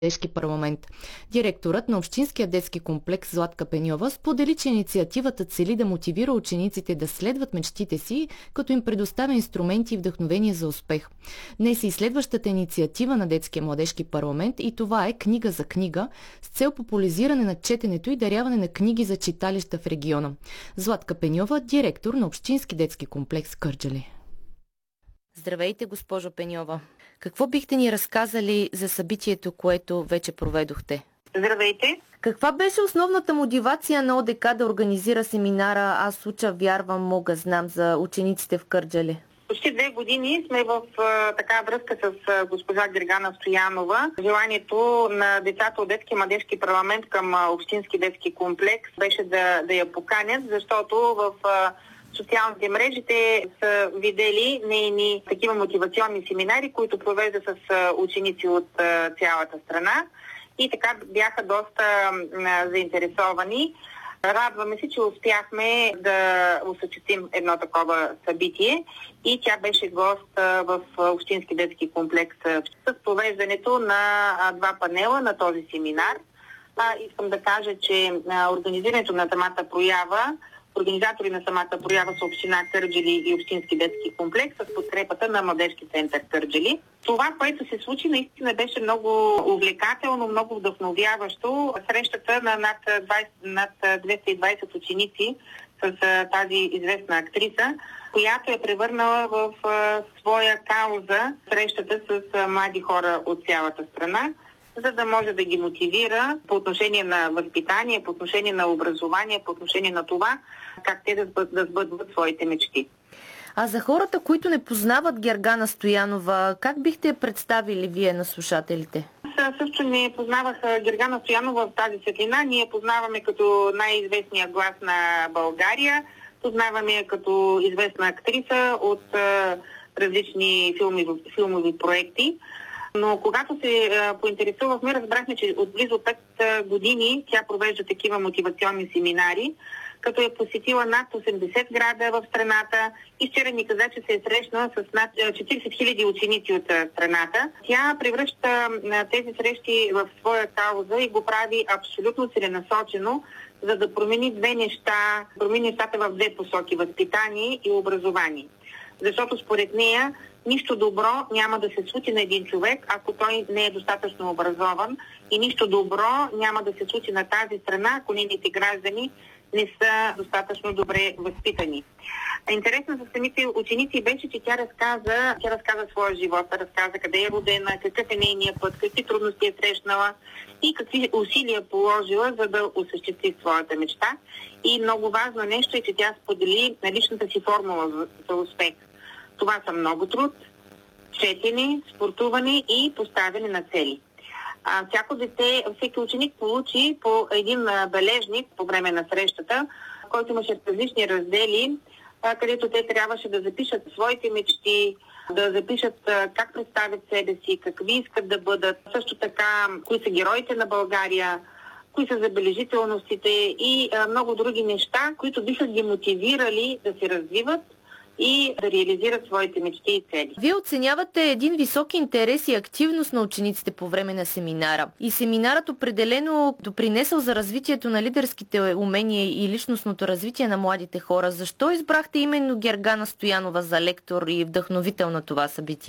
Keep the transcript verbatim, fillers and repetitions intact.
младежки парламент. Директорът на Общинския детски комплекс Златка Пеньова сподели, че инициативата цели да мотивира учениците да следват мечтите си, като им предоставя инструменти и вдъхновение за успех. Днес е и следващата инициатива на Детския младежки парламент и това е Книга за книга с цел популяризиране на четенето и даряване на книги за читалища в региона. Златка Пеньова, директор на Общински детски комплекс Кърджали. Здравейте, госпожо Пеньова. Какво бихте ни разказали за събитието, което вече проведохте? Здравейте! Каква беше основната мотивация на ОДК да организира семинара "Аз уча, вярвам, мога, знам" за учениците в Кърджали? Почти две години сме в а, така връзка с а, госпожа Гергана Стоянова. Желанието на децата от Детския младежки парламент към а, Общински детски комплекс беше да, да я поканят, защото в а, социалните мрежи те са видели нейни такива мотивационни семинари, които провежда с а, ученици от а, цялата страна и така бяха доста а, заинтересовани. Радваме се, че успяхме да осъществим едно такова събитие и тя беше гост в Общински детски комплекс с провеждането на два панела на този семинар. Искам да кажа, че организирането на самата проява, организатори на самата проява са община Кърджали и Общински детски комплекс с подкрепата на Младежки център Кърджали. Това, което се случи, наистина беше много увлекателно, много вдъхновяващо. Срещата на над, двайсет, над двеста и двайсет ученици с тази известна актриса, която е превърнала в своя кауза срещата с млади хора от цялата страна, за да може да ги мотивира по отношение на възпитание, по отношение на образование, по отношение на това как те да сбъдват, да сбъдват своите мечти. А за хората, които не познават Гергана Стоянова, как бихте я представили вие на слушателите? Аз също не познавах Гергана Стоянова в тази светлина. Ние познаваме като най-известния глас на България, познаваме я като известна актриса от а, различни филми, филмови проекти. Но когато се а, поинтересувахме, разбрахме, че от близо пет години тя провежда такива мотивационни семинари, като е посетила над осемдесет града в страната и вчера ми каза, че се е срещнала с над четирийсет хиляди ученици от страната. Тя превръща тези срещи в своя кауза и го прави абсолютно целенасочено, за да промени две неща, промени нещата в две посоки – възпитание и образование. Защото според нея нищо добро няма да се случи на един човек, ако той не е достатъчно образован, и нищо добро няма да се случи на тази страна, ако нейните граждани не са достатъчно добре възпитани. Интересно за самите ученици беше, че тя разказа, тя разказа своя живот, разказа къде е родена, какъв е нейният път, какви трудности е срещнала и какви усилия положила, за да осъществи своята мечта. И много важно нещо е, че тя сподели личната си формула за, за успех. Това са много труд, четене, спортуване и поставяне на цели. А, всяко дете, всеки ученик получи по един а, бележник по време на срещата, който имаше различни раздели, а, където те трябваше да запишат своите мечти, да запишат а, как представят себе си, какви искат да бъдат, също така кои са героите на България, кои са забележителностите и а, много други неща, които биха ги мотивирали да се развиват и да реализират своите мечти и цели. Вие оценявате един висок интерес и активност на учениците по време на семинара. И семинарът определено допринесъл за развитието на лидерските умения и личностното развитие на младите хора. Защо избрахте именно Гергана Стоянова за лектор и вдъхновител на това събитие?